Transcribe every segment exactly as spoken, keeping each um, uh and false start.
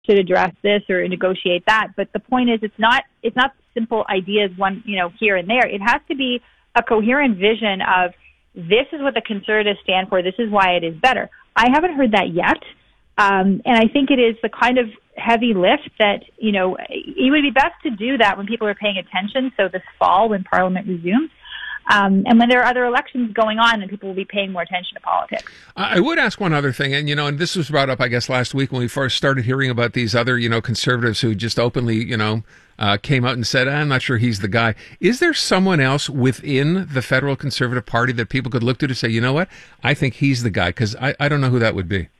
should address this or negotiate that. But the point is, it's not it's not simple ideas, one, you know, here and there. It has to be a coherent vision of this is what the Conservatives stand for. This is why it is better. I haven't heard that yet. Um, and I think it is the kind of heavy lift that, you know, it would be best to do that when people are paying attention. So this fall when Parliament resumes. Um, and when there are other elections going on, and people will be paying more attention to politics. I would ask one other thing, and you know, and this was brought up, I guess, last week when we first started hearing about these other, you know, conservatives who just openly, you know, uh, came out and said, "I'm not sure he's the guy." Is there someone else within the federal Conservative Party that people could look to to say, you know what, I think he's the guy? Because I, I don't know who that would be.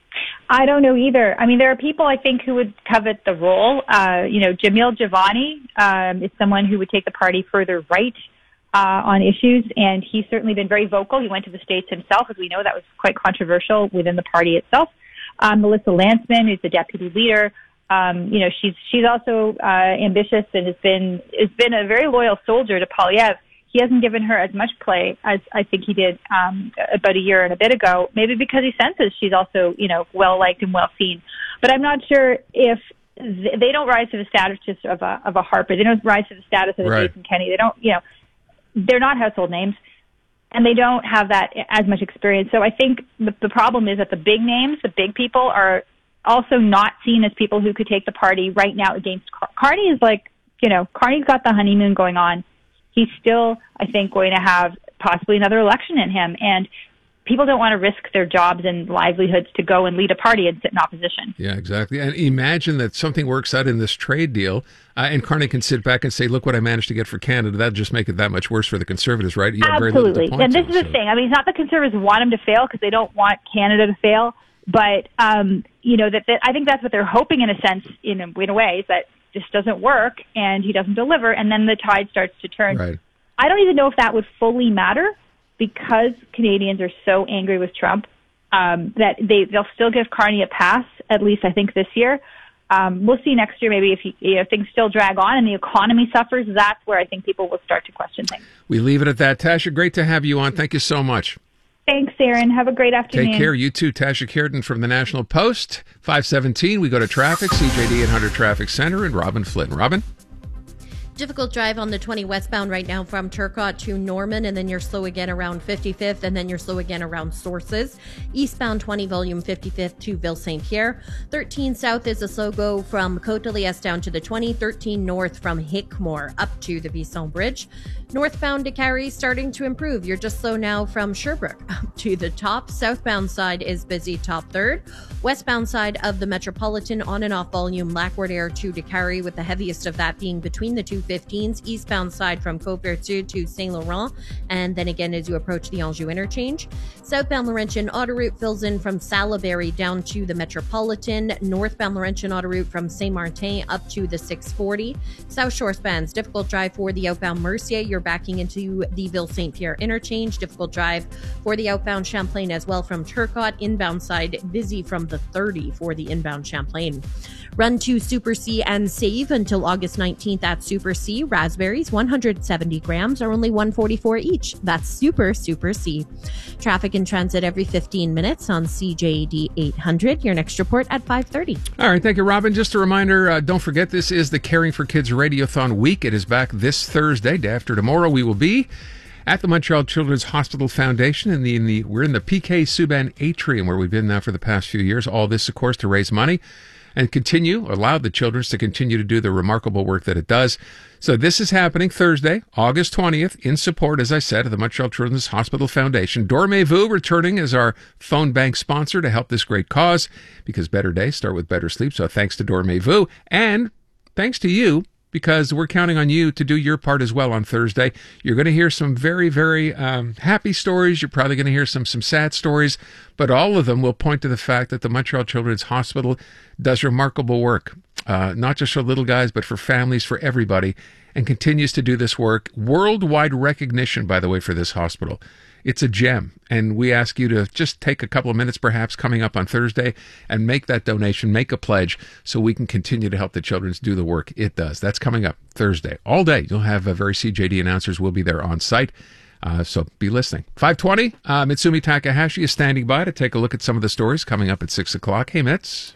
I don't know either. I mean, there are people I think who would covet the role. Uh, you know, Jamil Javani um, is someone who would take the party further right Uh, on issues, and he's certainly been very vocal. He went to the States himself, as we know that was quite controversial within the party itself. Um, Melissa Lantsman, who's the deputy leader, um, you know, she's she's also uh, ambitious and has been has been a very loyal soldier to Poilievre. He hasn't given her as much play as I think he did um, about a year and a bit ago, maybe because he senses she's also, you know, well liked and well seen. But I'm not sure if they don't rise to the status of a of a Harper. They don't rise to the status of a right. Jason Kenney. They don't, you know. They're not household names, and they don't have that as much experience. So I think the, the problem is that the big names, the big people, are also not seen as people who could take the party right now against Car- Carney. Is like, you know, Carney's got the honeymoon going on. He's still, I think, going to have possibly another election in him, and people don't want to risk their jobs and livelihoods to go and lead a party and sit in opposition. Yeah, exactly. And imagine that something works out in this trade deal, uh, and Carney can sit back and say, look what I managed to get for Canada. That'd just make it that much worse for the Conservatives, right? You have Absolutely. Very and this on, is the so. thing. I mean, it's not the Conservatives want him to fail because they don't want Canada to fail, but, um, you know, that, that I think that's what they're hoping in a sense, in a, in a way, is that this doesn't work and he doesn't deliver, and then the tide starts to turn. Right. I don't even know if that would fully matter, because Canadians are so angry with Trump um, that they, they'll still give Carney a pass, at least I think this year. Um, we'll see next year maybe if, he, if things still drag on and the economy suffers. That's where I think people will start to question things. We leave it at that. Tasha, great to have you on. Thank you so much. Thanks, Aaron. Have a great afternoon. Take care. You too. Tasha Kierden from the National Post. five seventeen, we go to traffic. C J D eight hundred Traffic Center and Robin Flynn. Robin? Difficult drive on the twenty westbound right now from Turcotte to Norman, and then you're slow again around fifty-fifth, and then you're slow again around Sources. Eastbound twenty volume fifty-fifth to Ville Saint Pierre. thirteen south is a slow go from Côte-de-Liesse down to the twenty. thirteen north from Hickmore up to the Visson Bridge. Northbound to Carrie starting to improve. You're just slow now from Sherbrooke up to the top. Southbound side is busy top third. Westbound side of the Metropolitan on and off volume Lac-Warder to Décarie, with the heaviest of that being between the two fifteens. Eastbound side from Côte-Vertu to Saint Laurent, and then again as you approach the Anjou interchange. Southbound Laurentian autoroute fills in from Salaberry down to the Metropolitan. Northbound Laurentian autoroute from Saint Martin up to the six forty. South Shore spans difficult drive for the outbound Mercier. You're backing into the Ville Saint Pierre interchange. Difficult drive for the outbound Champlain as well from Turcotte. Inbound side busy from the thirty for the inbound Champlain. Run to Super C and save until August nineteenth at Super C. Raspberries, one hundred seventy grams, are only one forty-four each. That's Super, Super C. Traffic in transit every fifteen minutes on C J D eight hundred. Your next report at five thirty. All right, thank you, Robin. Just a reminder, uh, don't forget, this is the Caring for Kids Radiothon week. It is back this Thursday, day after tomorrow. We will be at the Montreal Children's Hospital Foundation. In the, in the We're in the P K Subban Atrium, where we've been now for the past few years. All this, of course, to raise money and continue, allow the Children's to continue to do the remarkable work that it does. So this is happening Thursday, August twentieth, in support, as I said, of the Montreal Children's Hospital Foundation. Dormez-vous returning as our phone bank sponsor to help this great cause, because better days start with better sleep. So thanks to Dormez-vous, and thanks to you, because we're counting on you to do your part as well on Thursday. You're going to hear some very, very um, happy stories. You're probably going to hear some some sad stories, but all of them will point to the fact that the Montreal Children's Hospital does remarkable work, uh, not just for little guys, but for families, for everybody, and continues to do this work. Worldwide recognition, by the way, for this hospital. It's a gem, and we ask you to just take a couple of minutes, perhaps, coming up on Thursday, and make that donation, make a pledge, so we can continue to help the Children's do the work it does. That's coming up Thursday. All day, you'll have a very C J D announcers will be there on site, uh, so be listening. five twenty, uh, Mitsumi Takahashi is standing by to take a look at some of the stories coming up at six o'clock. Hey, Mitz.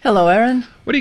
Hello, Aaron. What do you